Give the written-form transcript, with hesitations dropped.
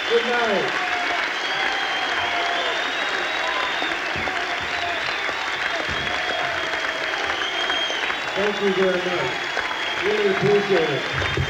Good night. Thank you very much. Really appreciate it.